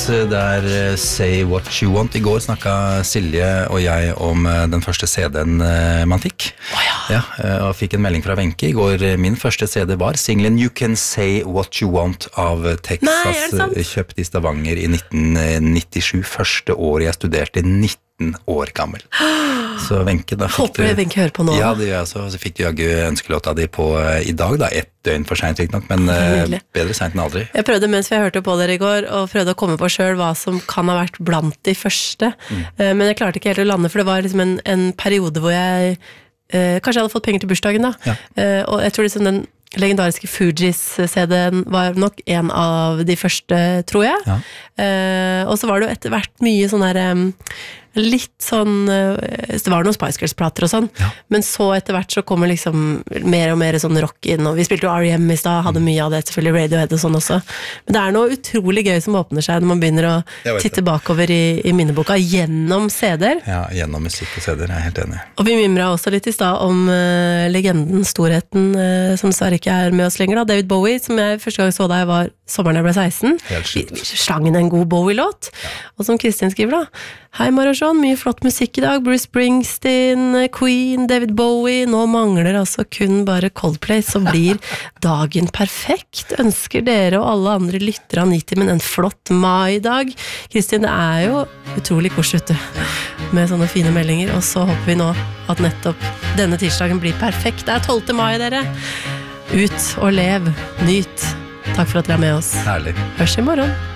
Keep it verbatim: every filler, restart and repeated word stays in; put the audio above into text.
det er Say What You Want. I går snakket Silje og jeg om den første C D-en man fikk. Oh, ja. Ja, og fikk en melding fra Wenche. I går min første C D var singlen You Can Say What You Want av Texas. Nei, kjøpt i Stavanger i nitten nittisju. Første året jeg studerte, nitten år gammel. Så Wenche, da fikk Håper du Wenche hører på nå. Ja, det gjør jeg også. Så fikk du jaggu ønskelåta di på i dag, da. Et døgn for sent, ikke nok, men uh, bedre sent enn aldri. Jeg prøvde mens vi hørte på dere i går, og prøvde å komme på selv hva som kan ha vært blant de første. Mm. Uh, men jeg klarte ikke helt å lande, for det var liksom en, en periode hvor jeg uh, kanskje jeg hadde fått penger til bursdagen da. Ja. Uh, og jeg tror liksom den legendariske Fugees-C D-en var nok en av de første, tror jeg. Ja. Uh, og så var det jo etter hvert mye sånn her um, litt sånn, det var noen Spice Girls-plater og sånn, ja. Men så etter hvert så kommer liksom mer og mer sånn rock inn, og vi spilte jo R E M i sted, hadde mye av det, selvfølgelig Radiohead og sånn også, men det er noe utrolig gøy som åpner seg når man begynner å titte bakover i, i minneboka gjennom C D-er. Ja, gjennom musikk og C D-er, jeg er helt enig. Og vi mimret også litt i sted om uh, legenden, storheten, uh, som dessverre ikke er med oss lenger da, David Bowie, som jeg første gang så da jeg var sommeren jeg ble seksten, vi, vi slang inn en god Bowie-låt, ja. Og som Kristin skriver da, hei Marasjon, mye flott musikk i dag, Bruce Springsteen, Queen, David Bowie, nå mangler altså kun bare Coldplay, så blir dagen perfekt, ønsker dere og alle andre lyttere av Nitimen en flott mai-dag. Kristin, det er jo utrolig kors ute med sånne fine meldinger, og så håper vi nå at nettopp denne tirsdagen blir perfekt. Det er tolvte mai, dere. Ut og lev, nyt. Takk for at dere er med oss. Herlig. Hørs i morgen.